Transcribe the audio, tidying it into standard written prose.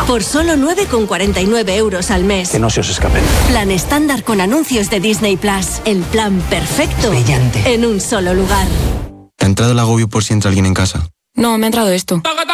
Por solo 9,49 euros al mes. Que no se os escapen. Plan estándar con anuncios de Disney Plus. El plan perfecto. Brillante. En un solo lugar. ¿Te ha entrado el agobio por si entra alguien en casa? No, me ha entrado esto.